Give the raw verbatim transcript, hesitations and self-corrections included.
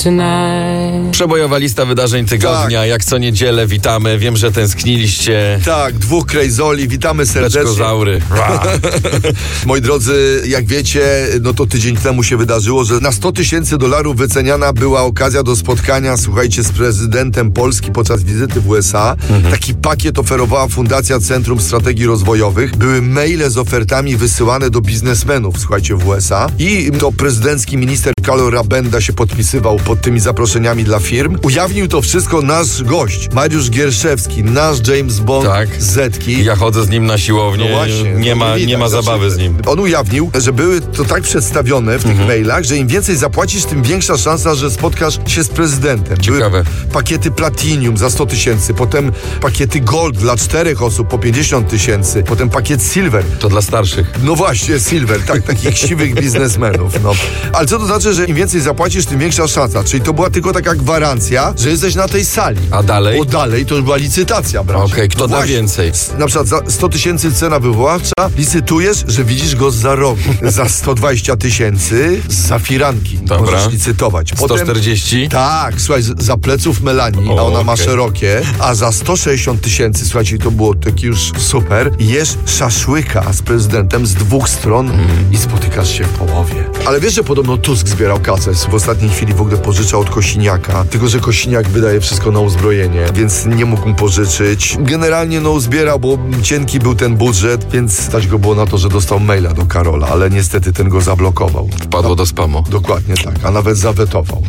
tonight. Przebojowa lista wydarzeń tygodnia, Tak. jak co niedzielę, witamy. Wiem, że tęskniliście. Tak, dwóch krejzoli, witamy serdecznie. Beczkozaury. Moi drodzy, jak wiecie, no to tydzień temu się wydarzyło, że na sto tysięcy dolarów wyceniana była okazja do spotkania, słuchajcie, z prezydentem Polski podczas wizyty w U S A. Mhm. Taki pakiet oferowała Fundacja Centrum Strategii Rozwojowych. Były maile z ofertami wysyłane do biznesmenów, słuchajcie, w U S A. I to prezydencki minister Karol Rabenda się podpisywał pod tymi zaproszeniami dla firm. Ujawnił to wszystko nasz gość, Mariusz Gierszewski, nasz James Bond Tak. z Zetki. Ja chodzę z nim na siłownię, No właśnie, nie, to ma, widać, nie ma znaczy, zabawy z nim. On ujawnił, że były to tak przedstawione w tych Mhm. mailach, że im więcej zapłacisz, tym większa szansa, że spotkasz się z prezydentem. Ciekawe. Były pakiety Platinum za sto tysięcy, potem pakiety Gold dla czterech osób po pięćdziesiąt tysięcy, potem pakiet Silver. To dla starszych. No właśnie, Silver, tak, takich siwych biznesmenów, no. Ale co to znaczy, że im więcej zapłacisz, tym większa szansa. Czyli to była tylko taka gwarancja, że jesteś na tej sali. A dalej? Bo dalej to już była licytacja, bracie. Okej, kto No da właśnie. więcej? Na przykład za sto tysięcy cena wywoławcza, licytujesz, że widzisz go za rogu. Za sto dwadzieścia tysięcy za firanki. Dobra. Możesz licytować. sto czterdzieści? Tak, słuchaj, z- za pleców Melanii, O, a ona ma okej. szerokie, a za sto sześćdziesiąt tysięcy, słuchajcie, to było taki już super, jesz szaszłyka z prezydentem z dwóch stron Mm. i spotykasz się w połowie. Ale wiesz, że podobno Tusk zbierał kasę, w ostatniej chwili w ogóle pożyczał od Kosiniaka, tylko że Kosiniak wydaje wszystko na uzbrojenie, więc nie mógł mu pożyczyć. Generalnie no zbierał, bo cienki był ten budżet, więc stać go było na to, że dostał maila do Karola, ale niestety ten go zablokował. Wpadło do spamu. Dokładnie tak, a nawet zawetował.